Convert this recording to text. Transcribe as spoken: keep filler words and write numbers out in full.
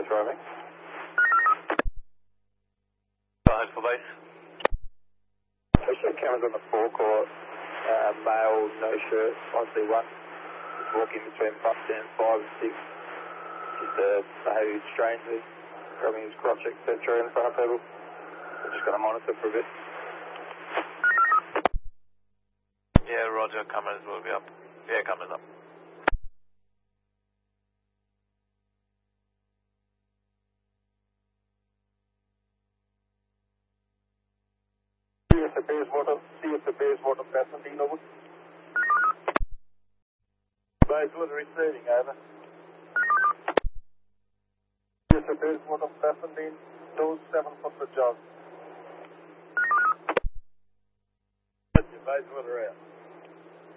base arriving. Go ahead for base. Pushing cameras on the forecourt. Uh, male, no shirt, I see one. Just walking between bus stands five and six. Just uh, behaving strangely, grabbing his crotch, et cetera in front of people. I'm just going to monitor for a bit. Yeah, roger, cameras will be up. Yeah, cameras up. C S A Bayswater, C S A Bayswater, Pasadena, over. Bayswater receiving, over. C S A Bayswater, Pasadena, two seven for the job. Bayswater out.